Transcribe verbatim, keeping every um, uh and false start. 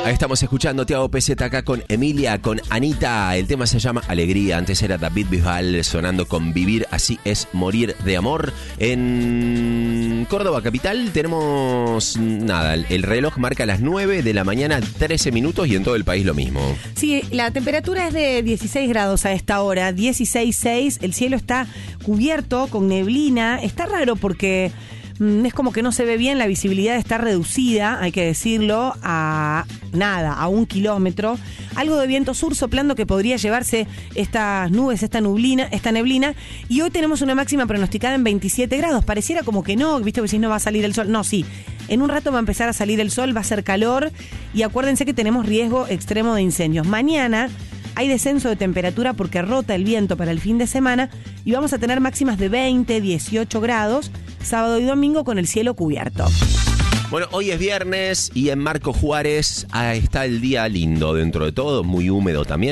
Ahí estamos escuchando Tiago Peseta acá con Emilia, con Anita. El tema se llama Alegría. Antes era David Bisbal sonando con Vivir así es morir de amor. En Córdoba capital tenemos nada, el reloj marca las nueve de la mañana, trece minutos, y en todo el país lo mismo. Sí, la temperatura es de dieciséis grados a esta hora, dieciséis punto seis. El cielo está cubierto con neblina. Está raro porque es como que no se ve bien, la visibilidad está reducida, hay que decirlo, a nada, a un kilómetro. Algo de viento sur soplando que podría llevarse estas nubes, esta nublina, esta neblina. Y hoy tenemos una máxima pronosticada en veintisiete grados. Pareciera como que no, viste que si no va a salir el sol. No, sí. En un rato va a empezar a salir el sol, va a ser calor. Y acuérdense que tenemos riesgo extremo de incendios. Mañana hay descenso de temperatura porque rota el viento para el fin de semana y vamos a tener máximas de veinte, dieciocho grados, sábado y domingo con el cielo cubierto. Bueno, hoy es viernes y en Marco Juárez ah, está el día lindo dentro de todo, muy húmedo también.